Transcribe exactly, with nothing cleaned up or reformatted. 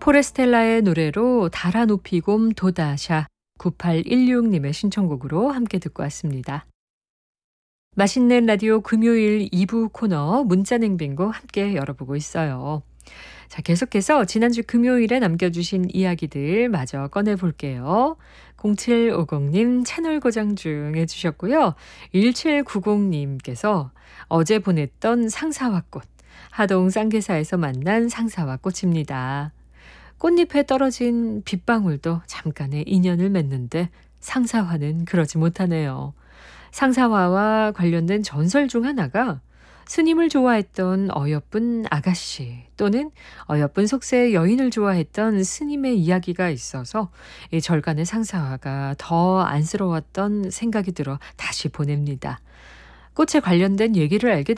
포레스텔라의 노래로 달아 높이곰 도다샤 구팔일육 님의 신청곡으로 함께 듣고 왔습니다. 맛있는 라디오 금요일 이 부 코너 문자냉빙고 함께 열어보고 있어요. 자, 계속해서 지난주 금요일에 남겨주신 이야기들 마저 꺼내볼게요. 공칠오공 님 채널 고정 중 해주셨고요. 일칠구공 님께서 어제 보냈던 상사와 꽃, 하동 쌍계사에서 만난 상사와 꽃입니다. 꽃잎에 떨어진 빗방울도 잠깐의 인연을 맺는데 상사화는 그러지 못하네요. 상사화와 관련된 전설 중 하나가 스님을 좋아했던 어여쁜 아가씨 또는 어여쁜 속세의 여인을 좋아했던 스님의 이야기가 있어서 이 절간의 상사화가 더 안쓰러웠던 생각이 들어 다시 보냅니다. 꽃에 관련된 얘기를 알게